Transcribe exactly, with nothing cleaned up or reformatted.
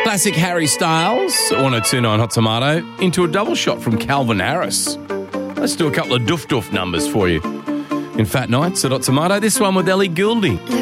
Classic Harry Styles, one oh two nine Hot Tomato, into a double shot from Calvin Harris. Let's do a couple of doof doof numbers for you. In Fat Nights at Hot Tomato, this one with Ellie Goulding.